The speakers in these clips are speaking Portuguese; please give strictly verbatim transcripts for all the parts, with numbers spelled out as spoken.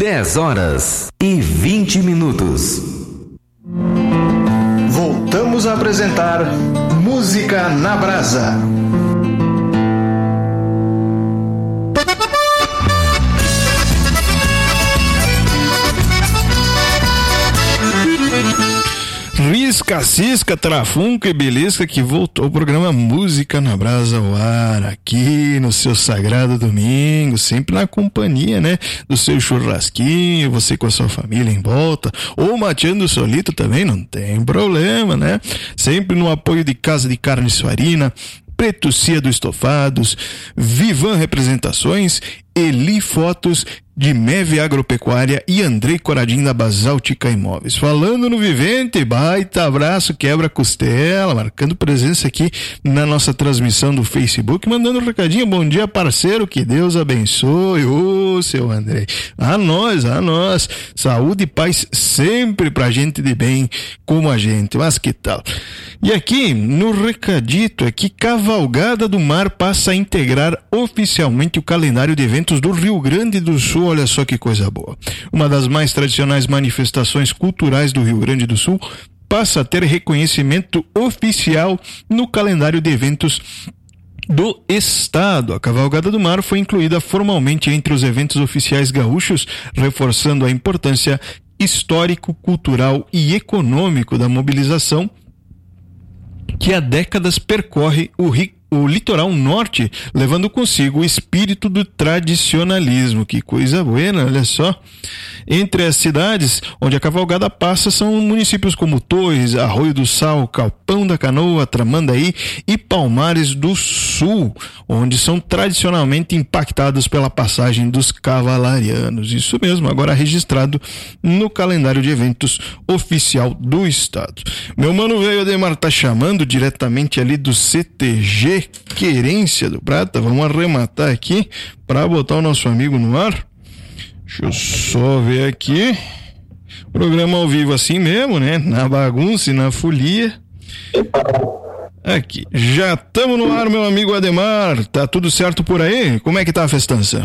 dez horas e vinte minutos. Voltamos a apresentar Música na Brasa. Risca, cisca, trafunca e belisca, que voltou o programa Música na Brasa ao ar, aqui no seu sagrado domingo, sempre na companhia, né, do seu churrasquinho, você com a sua família em volta, ou mateando solito também, não tem problema, né, sempre no apoio de Casa de Carne Suarina, Preto Cia do Estofados, Vivan Representações, Eli Fotos, de Meve Agropecuária e Andrei Coradinho da Basáltica Imóveis. Falando no Vivente, baita abraço, quebra costela, marcando presença aqui na nossa transmissão do Facebook, mandando um recadinho, bom dia parceiro, que Deus abençoe, ô seu Andrei, a nós, a nós, saúde e paz sempre pra gente de bem como a gente, mas que tal? E aqui, no recadito, aqui, Cavalgada do Mar passa a integrar oficialmente o calendário de eventos do Rio Grande do Sul. Olha só que coisa boa. Uma das mais tradicionais manifestações culturais do Rio Grande do Sul passa a ter reconhecimento oficial no calendário de eventos do Estado. A Cavalgada do Mar foi incluída formalmente entre os eventos oficiais gaúchos, reforçando a importância histórico, cultural e econômico da mobilização que há décadas percorre o Rio o litoral norte, levando consigo o espírito do tradicionalismo. Que coisa buena, olha só. Entre as cidades onde a cavalgada passa são municípios como Torres, Arroio do Sal, Capão da Canoa, Tramandaí e Palmares do Sul, onde são tradicionalmente impactados pela passagem dos cavalarianos. Isso mesmo, agora registrado no calendário de eventos oficial do estado. Meu mano velho Ademar tá chamando diretamente ali do C T G Querência do Prata. Vamos arrematar aqui para botar o nosso amigo no ar. Deixa eu só ver aqui. Programa ao vivo assim mesmo, né? Na bagunça e na folia. Aqui, já estamos no ar, meu amigo Ademar. Tá tudo certo por aí? Como é que tá a festança?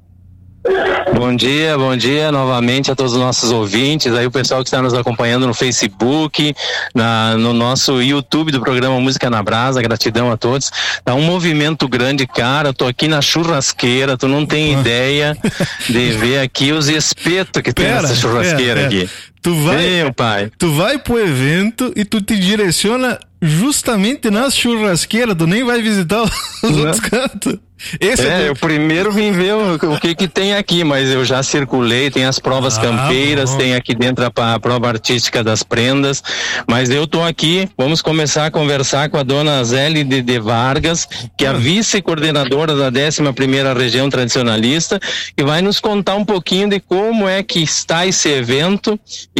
Bom dia, bom dia novamente a todos os nossos ouvintes, aí o pessoal que está nos acompanhando no Facebook, na, no nosso YouTube do programa Música na Brasa, gratidão a todos. Tá um movimento grande, cara, eu tô aqui na churrasqueira, tu não tem ideia de ver aqui os espetos que pera, tem nessa churrasqueira pera, pera. aqui. Tu vai, Meu pai. tu vai pro evento e tu te direciona justamente nas churrasqueiras, tu nem vai visitar os não. outros cantos. Esse é, é eu primeiro vim ver o, o que que tem aqui, mas eu já circulei, tem as provas ah, campeiras, bom. tem aqui dentro a, a prova artística das prendas, mas eu tô aqui, vamos começar a conversar com a dona Zélia de, de Vargas, que é a vice-coordenadora da décima primeira Região Tradicionalista, que vai nos contar um pouquinho de como é que está esse evento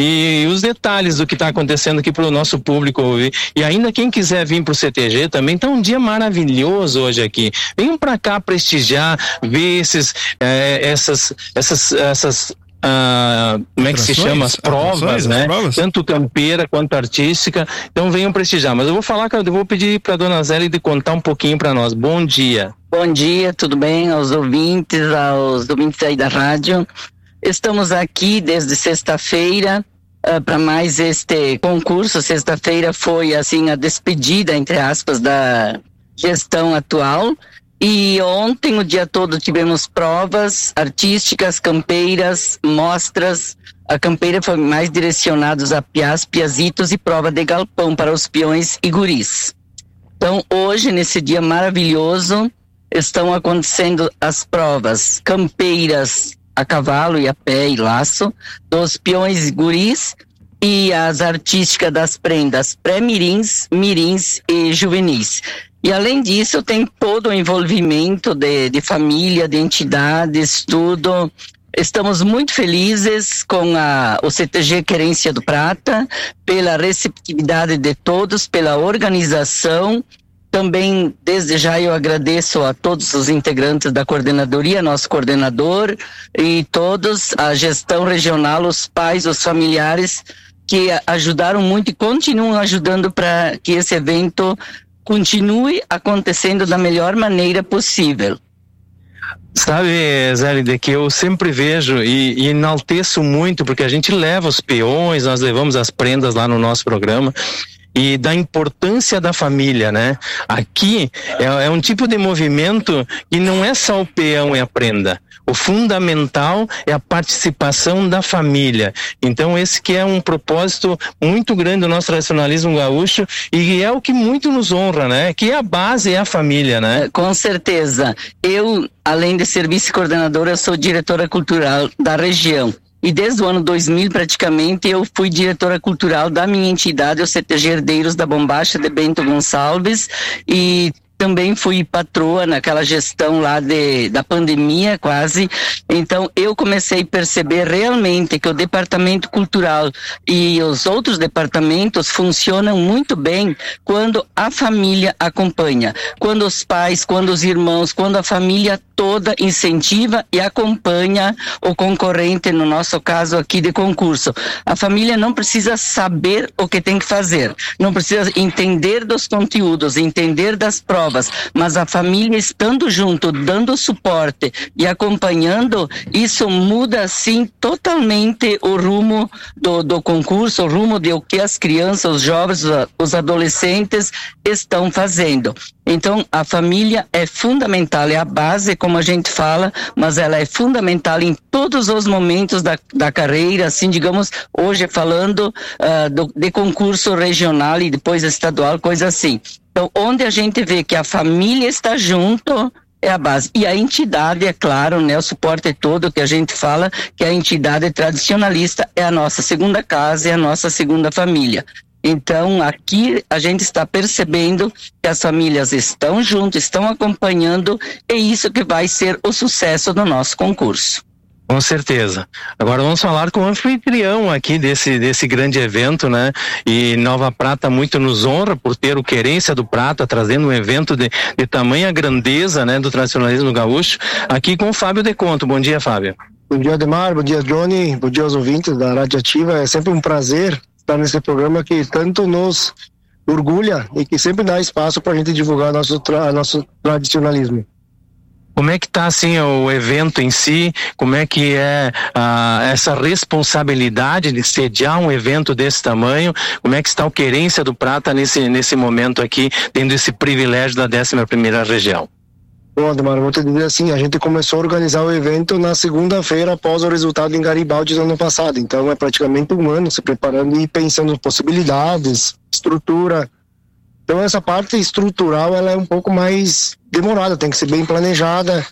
e os detalhes do que está acontecendo aqui para o nosso público ouvir. E ainda quem quiser vir para o C T G também, tá um dia maravilhoso hoje aqui. Venham para cá prestigiar, ver esses, eh, essas, essas, essas ah, como é que se chama? As provas, né? As provas. Tanto campeira quanto artística. Então venham prestigiar. Mas eu vou falar, eu vou pedir para a dona Zélia de contar um pouquinho para nós. Bom dia. Bom dia, tudo bem? Aos ouvintes, aos ouvintes aí da rádio. Estamos aqui desde sexta-feira uh, para mais este concurso. Sexta-feira foi assim a despedida, entre aspas, da gestão atual. E ontem, o dia todo, tivemos provas artísticas, campeiras, mostras. A campeira foi mais direcionados a piás, piazitos e prova de galpão para os peões e guris. Então, hoje, nesse dia maravilhoso, estão acontecendo as provas campeiras a cavalo e a pé e laço, dos peões e guris, e as artísticas das prendas pré-mirins, mirins e juvenis. E além disso, tem todo o envolvimento de, de família, de entidades, tudo. Estamos muito felizes com a, o C T G Querência do Prata, pela receptividade de todos, pela organização. Também, desde já, eu agradeço a todos os integrantes da coordenadoria, nosso coordenador e todos, a gestão regional, os pais, os familiares, que ajudaram muito e continuam ajudando para que esse evento continue acontecendo da melhor maneira possível. Sabe, Zélida, que eu sempre vejo e, e enalteço muito, porque a gente leva os peões, nós levamos as prendas lá no nosso programa, e da importância da família, né? Aqui é, é um tipo de movimento que não é só o peão e a prenda. O fundamental é a participação da família. Então esse que é um propósito muito grande do nosso tradicionalismo gaúcho e é o que muito nos honra, né? Que a base é a família, né? Com certeza. Eu, além de ser vice-coordenadora, sou diretora cultural da região. E desde o ano dois mil, praticamente, eu fui diretora cultural da minha entidade, o C T G Herdeiros da Bombacha de Bento Gonçalves, e também fui patroa naquela gestão lá de, da pandemia, quase. Então, eu comecei a perceber realmente que o departamento cultural e os outros departamentos funcionam muito bem quando a família acompanha, quando os pais, quando os irmãos, quando a família toda incentiva e acompanha o concorrente, no nosso caso aqui de concurso. A família não precisa saber o que tem que fazer, não precisa entender dos conteúdos, entender das provas, mas a família estando junto, dando suporte e acompanhando, isso muda assim totalmente o rumo do, do concurso, o rumo de o que as crianças, os jovens, os adolescentes estão fazendo. Então, a família é fundamental, é a base, como a gente fala, mas ela é fundamental em todos os momentos da, da carreira, assim, digamos, hoje falando uh, do, de concurso regional e depois estadual, coisa assim. Então, onde a gente vê que a família está junto, é a base. E a entidade, é claro, né, o suporte todo que a gente fala, que a entidade tradicionalista é a nossa segunda casa, é a nossa segunda família. Então, aqui a gente está percebendo que as famílias estão juntas, estão acompanhando, é isso que vai ser o sucesso do nosso concurso. Com certeza. Agora vamos falar com o anfitrião aqui desse, desse grande evento, né? E Nova Prata muito nos honra por ter o Querência do Prata, trazendo um evento de, de tamanha grandeza, né? Do tradicionalismo gaúcho, aqui com o Fábio Deconto. Bom dia, Fábio. Bom dia, Ademar. Bom dia, Johnny. Bom dia aos ouvintes da Rádio Ativa. É sempre um prazer estar nesse programa que tanto nos orgulha e que sempre dá espaço para a gente divulgar nosso, tra- nosso tradicionalismo. Como é que está assim o evento em si? Como é que é ah, essa responsabilidade de sediar um evento desse tamanho? Como é que está o Querência do Prata nesse, nesse momento aqui, tendo esse privilégio da décima primeira região? Bom, Ademar, eu vou te dizer assim, a gente começou a organizar o evento na segunda-feira após o resultado em Garibaldi do ano passado, então é praticamente um ano se preparando e pensando em possibilidades, estrutura. Então essa parte estrutural ela é um pouco mais demorada, tem que ser bem planejada,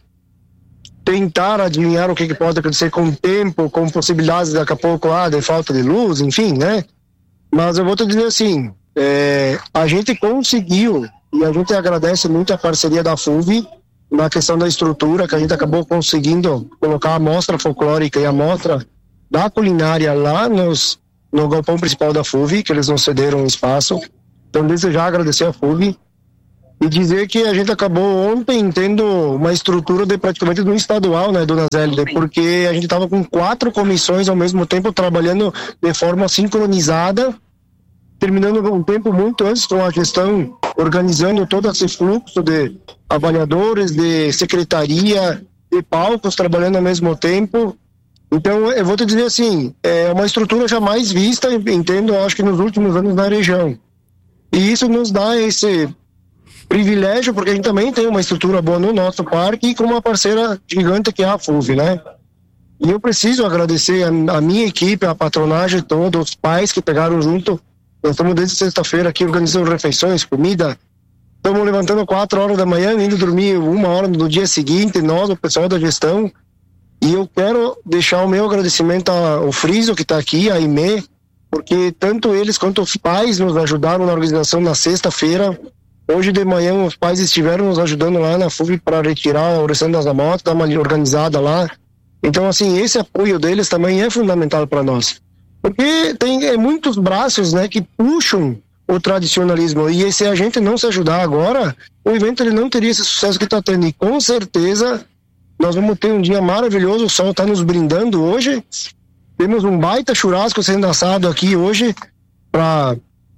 tentar adivinhar o que, que pode acontecer com o tempo, com possibilidades daqui a pouco, ah, de falta de luz, enfim, né? Mas eu vou te dizer assim, é, a gente conseguiu, e a gente agradece muito a parceria da F U V na questão da estrutura, que a gente acabou conseguindo colocar a mostra folclórica e a mostra da culinária lá nos, no galpão principal da F U V, que eles nos cederam um espaço. Então, desde já agradecer a F U V e dizer que a gente acabou ontem tendo uma estrutura de praticamente no estadual, né, dona Zélida, porque a gente estava com quatro comissões ao mesmo tempo trabalhando de forma sincronizada, terminando um tempo muito antes com a gestão, organizando todo esse fluxo de avaliadores, de secretaria, de palcos trabalhando ao mesmo tempo. Então, eu vou te dizer assim, é uma estrutura jamais vista, entendo, acho que nos últimos anos na região. E isso nos dá esse privilégio, porque a gente também tem uma estrutura boa no nosso parque e com uma parceira gigante que é a F U V, né? E eu preciso agradecer a, a minha equipe, a patronagem toda, os pais que pegaram junto. Nós estamos desde sexta-feira aqui organizando refeições, comida. Estamos levantando quatro horas da manhã, indo dormir uma hora no dia seguinte, nós, o pessoal da gestão. E eu quero deixar o meu agradecimento ao Friso, que está aqui, a Aimee, porque tanto eles quanto os pais nos ajudaram na organização na sexta-feira. Hoje de manhã os pais estiveram nos ajudando lá na F U V para retirar a oração das motos, dar uma organizada lá. Então, assim, esse apoio deles também é fundamental para nós. Porque tem é, muitos braços, né, que puxam o tradicionalismo. E se a gente não se ajudar agora, o evento ele não teria esse sucesso que está tendo. E com certeza nós vamos ter um dia maravilhoso. O sol está nos brindando hoje. Temos um baita churrasco sendo assado aqui hoje para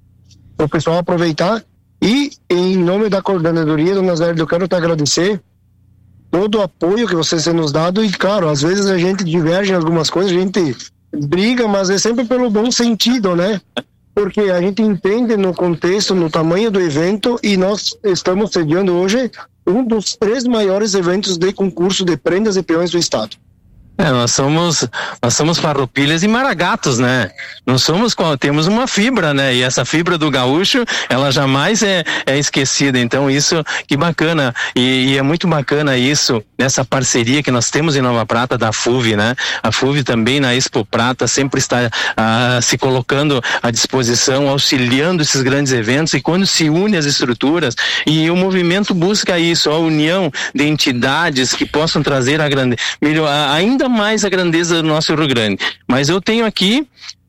o pessoal aproveitar. E em nome da coordenadoria, dona Zélida, eu quero te agradecer todo o apoio que vocês têm nos dado. E, claro, às vezes a gente diverge em algumas coisas, a gente briga, mas é sempre pelo bom sentido, né? Porque a gente entende no contexto, no tamanho do evento, e nós estamos sediando hoje um dos três maiores eventos de concurso de prendas e peões do estado. É, nós somos, nós somos farroupilhas e maragatos, né? Não somos, temos uma fibra, né? E essa fibra do gaúcho, ela jamais é, é esquecida. Então isso, que bacana. E, e é muito bacana isso, nessa parceria que nós temos em Nova Prata da F U V, né? A F U V também na Expo Prata sempre está ah, se colocando à disposição, auxiliando esses grandes eventos, e quando se une as estruturas, e o movimento busca isso, a união de entidades que possam trazer a grande, melhor, ainda mais a grandeza do nosso Rio Grande. Mas eu tenho aqui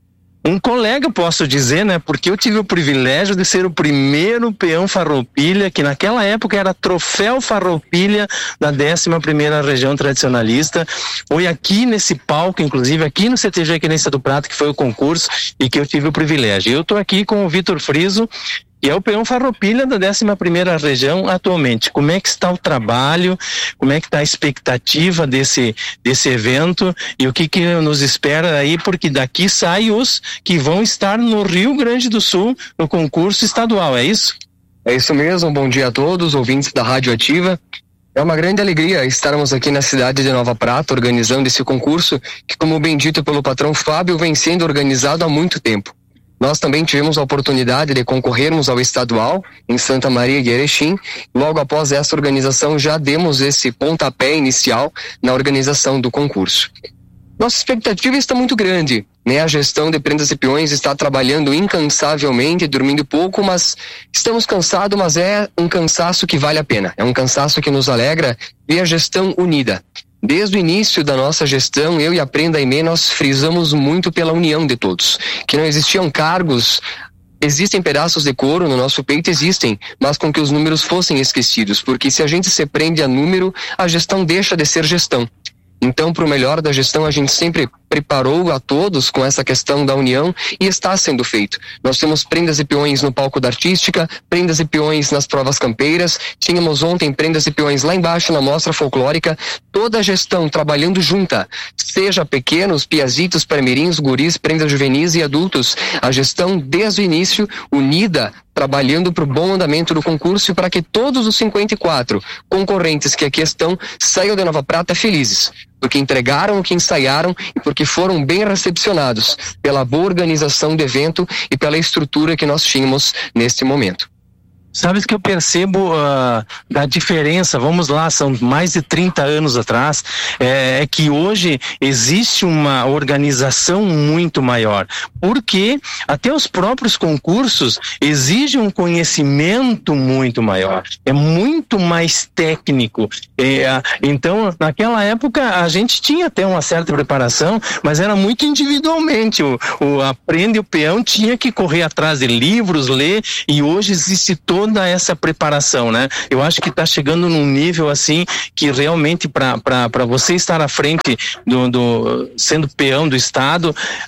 um colega, posso dizer, né? Porque eu tive o privilégio de ser o primeiro peão farroupilha, que naquela época era troféu farroupilha da décima primeira região tradicionalista. Foi aqui nesse palco, inclusive aqui no C T G Querência do Prata, que foi o concurso, e que eu tive o privilégio. Eu tô aqui com o Vitor Friso, que é o peão farroupilha da décima primeira região atualmente. Como é que está o trabalho, como é que está a expectativa desse, desse evento, e o que que nos espera aí, porque daqui saem os que vão estar no Rio Grande do Sul, no concurso estadual, é isso? É isso mesmo, bom dia a todos, ouvintes da Rádio Ativa. É uma grande alegria estarmos aqui na cidade de Nova Prata organizando esse concurso, que, como bem dito pelo patrão Fábio, vem sendo organizado há muito tempo. Nós também tivemos a oportunidade de concorrermos ao estadual em Santa Maria de Erechim. Logo após essa organização, já demos esse pontapé inicial na organização do concurso. Nossa expectativa está muito grande, né? A gestão de prendas e peões está trabalhando incansavelmente, dormindo pouco, mas estamos cansados, mas é um cansaço que vale a pena. É um cansaço que nos alegra ver a gestão unida. Desde o início da nossa gestão, eu e a Prenda Aimee, nós frisamos muito pela união de todos, que não existiam cargos. Existem pedaços de couro no nosso peito, existem, mas com que os números fossem esquecidos, porque se a gente se prende a número, a gestão deixa de ser gestão. Então, para o melhor da gestão, a gente sempre preparou a todos com essa questão da união, e está sendo feito. Nós temos prendas e peões no palco da artística, prendas e peões nas provas campeiras, tínhamos ontem prendas e peões lá embaixo na mostra folclórica, toda a gestão trabalhando junta, seja pequenos, piazitos, parmeirinhos, guris, prendas juvenis e adultos, a gestão desde o início unida, trabalhando para o bom andamento do concurso e para que todos os cinquenta e quatro concorrentes que aqui estão saiam de Nova Prata felizes, porque entregaram o que ensaiaram e porque foram bem recepcionados pela boa organização do evento e pela estrutura que nós tínhamos neste momento. Sabes que eu percebo uh, da diferença, vamos lá, são mais de trinta anos atrás, é, é que hoje existe uma organização muito maior, porque até os próprios concursos exigem um conhecimento muito maior, é muito mais técnico. É, então, naquela época, a gente tinha até uma certa preparação, mas era muito individualmente, o, o a prenda e o peão tinha que correr atrás de livros, ler, e hoje existe todo toda essa preparação, né? Eu acho que está chegando num nível assim que realmente para para você estar à frente do, do sendo peão do estado,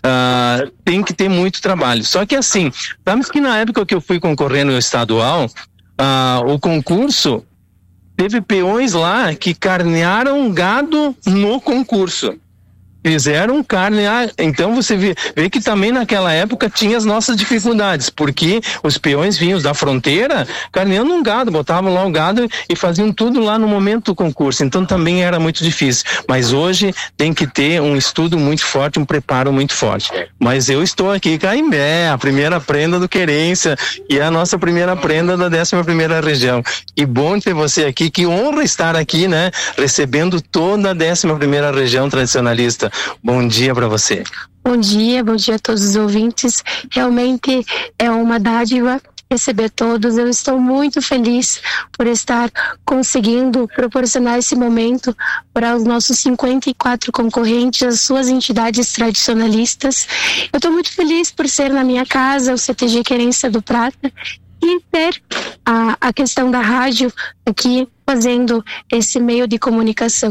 uh, tem que ter muito trabalho. Só que assim, sabe que na época que eu fui concorrendo no estadual, uh, o concurso teve peões lá que carnearam gado no concurso. Fizeram carne, então você vê, vê que também naquela época tinha as nossas dificuldades, porque os peões vinham da fronteira carneando um gado, botavam lá o gado e faziam tudo lá no momento do concurso, então também era muito difícil, mas hoje tem que ter um estudo muito forte, um preparo muito forte. Mas eu estou aqui com a Aimee, a primeira prenda do Querência, e é a nossa primeira prenda da décima primeira região. Que bom ter você aqui, que honra estar aqui, né, recebendo toda a décima primeira região tradicionalista. Bom dia para você. Bom dia, bom dia a todos os ouvintes. Realmente é uma dádiva receber todos. Eu estou muito feliz por estar conseguindo proporcionar esse momento para os nossos cinquenta e quatro concorrentes, as suas entidades tradicionalistas. Eu estou muito feliz por ser na minha casa, o C T G Querência do Prata, e ter a, a questão da rádio aqui fazendo esse meio de comunicação.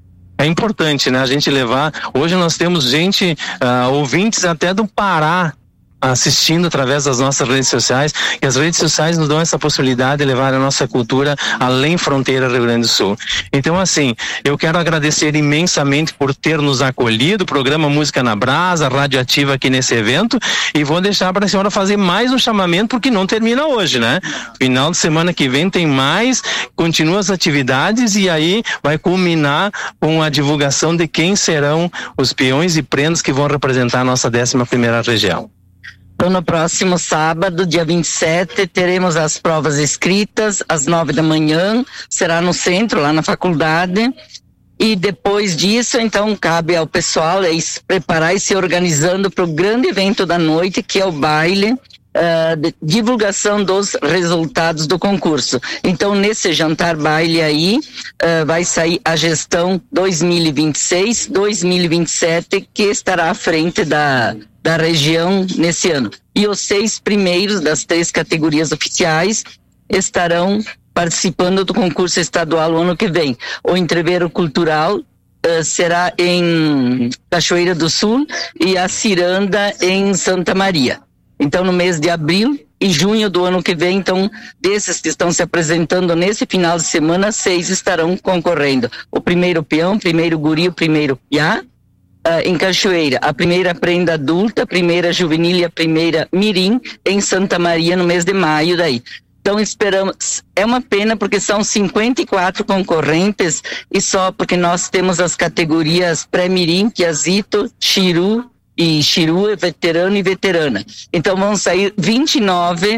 É importante, né, a gente levar, hoje nós temos gente, uh, ouvintes até do Pará, assistindo através das nossas redes sociais, e as redes sociais nos dão essa possibilidade de levar a nossa cultura além fronteira Rio Grande do Sul. Então, assim, eu quero agradecer imensamente por ter nos acolhido, o programa Música na Brasa, Radioativa aqui nesse evento, e vou deixar para a senhora fazer mais um chamamento, porque não termina hoje, né? Final de semana que vem tem mais, continua as atividades e aí vai culminar com a divulgação de quem serão os peões e prendas que vão representar a nossa décima primeira região. Então, no próximo sábado, dia vinte e sete, teremos as provas escritas às nove da manhã, será no centro, lá na faculdade. E depois disso, então, cabe ao pessoal é, se preparar e se organizando para o grande evento da noite, que é o baile, uh, de divulgação dos resultados do concurso. Então, nesse jantar baile aí, uh, vai sair a gestão dois mil e vinte e seis, dois mil e vinte e sete, que estará à frente da, da região nesse ano. E os seis primeiros das três categorias oficiais estarão participando do concurso estadual o ano que vem. O entreveiro cultural uh, será em Cachoeira do Sul e a ciranda em Santa Maria. Então, no mês de abril e junho do ano que vem, então, desses que estão se apresentando nesse final de semana, seis estarão concorrendo. O primeiro peão, primeiro guri, o primeiro piá. Uh, em Cachoeira, a primeira prenda adulta, a primeira juvenil e a primeira mirim em Santa Maria no mês de maio daí. Então esperamos, é uma pena porque são cinquenta e quatro concorrentes e só porque nós temos as categorias pré-mirim, piazito, xiru e xiru, veterano e veterana. Então vão sair vinte e nove,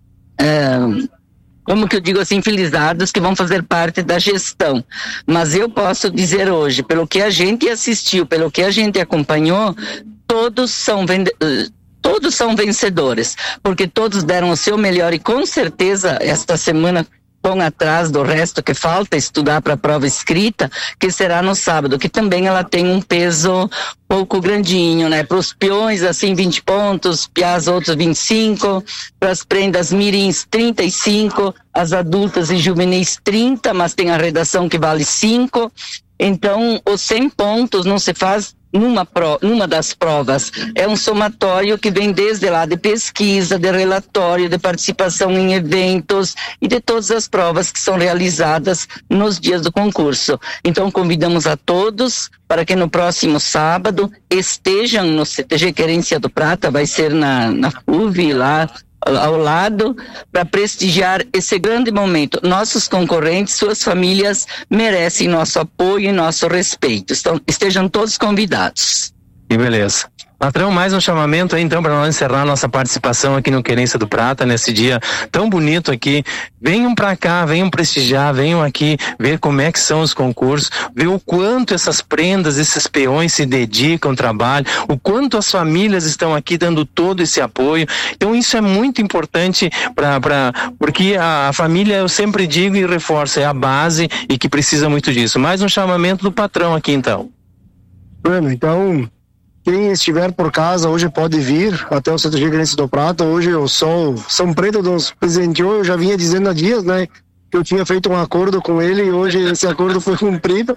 uh, como que eu digo assim, filizados que vão fazer parte da gestão. Mas eu posso dizer hoje, pelo que a gente assistiu, pelo que a gente acompanhou, todos são vendedores. Todos são vencedores, porque todos deram o seu melhor e com certeza esta semana vão atrás do resto que falta estudar para a prova escrita, que será no sábado, que também ela tem um peso pouco grandinho, né? Para os peões, assim, vinte pontos, piás outros vinte e cinco, para as prendas mirins trinta e cinco, as adultas e juvenis trinta, mas tem a redação que vale cinco. Então, os cem pontos não se faz numa, pro, numa das provas. É um somatório que vem desde lá de pesquisa, de relatório, de participação em eventos e de todas as provas que são realizadas nos dias do concurso. Então, convidamos a todos para que no próximo sábado estejam no C T G Querência do Prata, vai ser na, na F U V lá ao lado, para prestigiar esse grande momento. Nossos concorrentes, suas famílias merecem nosso apoio e nosso respeito. Então, estejam todos convidados. Que beleza. Patrão, mais um chamamento aí então para nós encerrar nossa participação aqui no Querência do Prata, nesse dia tão bonito aqui. Venham para cá, venham prestigiar, venham aqui ver como é que são os concursos, ver o quanto essas prendas, esses peões se dedicam ao trabalho, o quanto as famílias estão aqui dando todo esse apoio. Então isso é muito importante para para porque a, a família, eu sempre digo e reforço, é a base e que precisa muito disso. Mais um chamamento do patrão aqui então. Bueno, então quem estiver por casa hoje pode vir até o C T G Querência do Prata. Hoje eu sou São Preto nos presenteou, eu já vinha dizendo há dias, né, que eu tinha feito um acordo com ele e hoje esse acordo foi cumprido.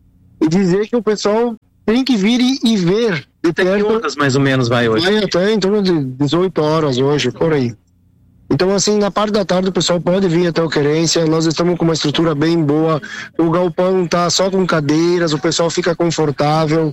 E dizer que o pessoal tem que vir e, e ver de perto. Que horas mais ou menos vai hoje? Vai até em torno de dezoito horas hoje, por aí. Então, assim, na parte da tarde o pessoal pode vir até o Querência, nós estamos com uma estrutura bem boa, o galpão tá só com cadeiras, o pessoal fica confortável.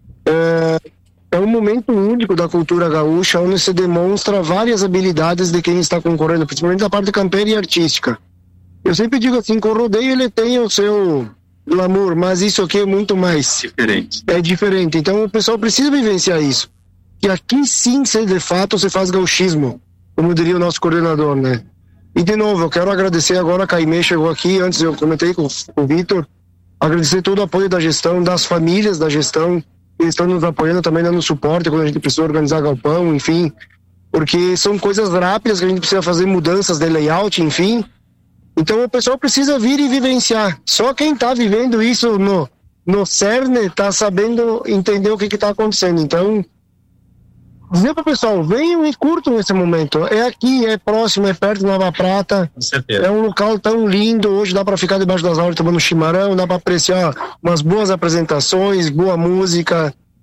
É, é um momento único da cultura gaúcha, onde se demonstra várias habilidades de quem está concorrendo, principalmente da parte campeira e artística. Eu sempre digo assim, que o rodeio ele tem o seu glamour, mas isso aqui é muito mais diferente. É diferente, então o pessoal precisa vivenciar isso. Que aqui sim, se de fato, se faz gauchismo, como diria o nosso coordenador, né? E de novo, eu quero agradecer agora, a Caimê chegou aqui, antes eu comentei com, com o Vitor, agradecer todo o apoio da gestão, das famílias da gestão, que estão nos apoiando também, dando suporte quando a gente precisa organizar galpão, enfim, porque são coisas rápidas que a gente precisa fazer mudanças de layout, enfim. Então o pessoal precisa vir e vivenciar. Só quem está vivendo isso no, no cerne está sabendo entender o que está acontecendo. Então, dizer para o pessoal, venham e curtam esse momento. É aqui, é próximo, é perto de Nova Prata. Com certeza. É um local tão lindo. Hoje dá para ficar debaixo das árvores tomando chimarrão, dá para apreciar umas boas apresentações, boa música.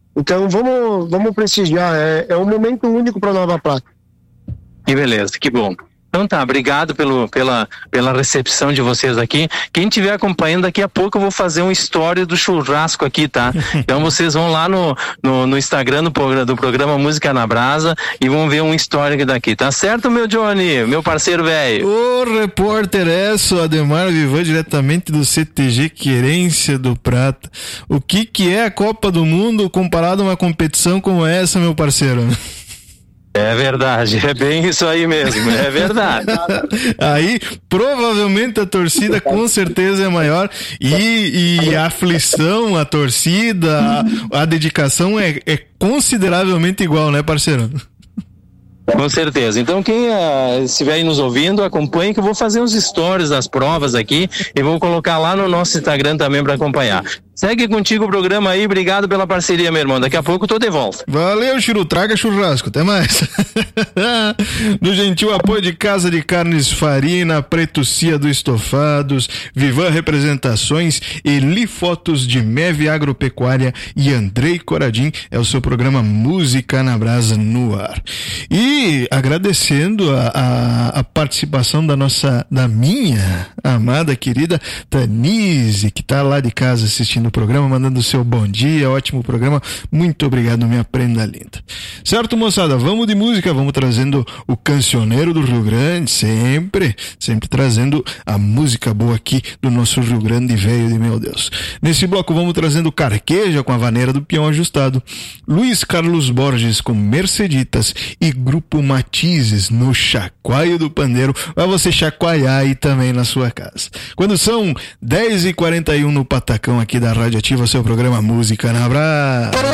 Então vamos, vamos prestigiar, é, é um momento único para Nova Prata. Que beleza, que bom. Então tá, obrigado pelo, pela, pela recepção de vocês aqui. Quem estiver acompanhando, daqui a pouco eu vou fazer uma história do churrasco aqui, tá? Então vocês vão lá no, no, no Instagram do programa, do programa Música na Brasa e vão ver uma história daqui, tá certo, meu Johnny? Meu parceiro velho. O repórter é o Ademar Vivan, diretamente do C T G Querência do Prata. O que que é a Copa do Mundo comparado a uma competição como essa, meu parceiro? É verdade, é bem isso aí mesmo, é verdade. Aí, provavelmente a torcida com certeza é maior e, e a aflição, a torcida, a, a dedicação é, é consideravelmente igual, né, parceiro? Com certeza. Então quem uh, estiver aí nos ouvindo, acompanhe que eu vou fazer uns stories das provas aqui e vou colocar lá no nosso Instagram também para acompanhar. Segue contigo o programa aí, obrigado pela parceria, meu irmão. Daqui a pouco eu tô de volta. Valeu, Chiru, traga churrasco, até mais. No gentil apoio de Casa de Carnes Farina, Preto Cia do Estofados, Vivan Representações, Eli Fotos de Meve Agropecuária e Andrei Coradim, é o seu programa Música na Brasa no ar. E agradecendo a, a, a participação da nossa, da minha amada querida Tanise, que tá lá de casa assistindo o programa, mandando o seu bom dia, ótimo programa, muito obrigado, minha prenda linda. Certo, moçada, vamos de música, vamos trazendo o cancioneiro do Rio Grande, sempre, sempre trazendo a música boa aqui do nosso Rio Grande velho de meu Deus. Nesse bloco vamos trazendo Carqueja com a vaneira do peão ajustado, Luiz Carlos Borges com Merceditas e Grupo Matizes no Chacoalho do Pandeiro, pra você chacoalhar aí também na sua casa. Quando são dez e quarenta e um no Patacão aqui da Rádio Ativa, seu programa Música na Brasa.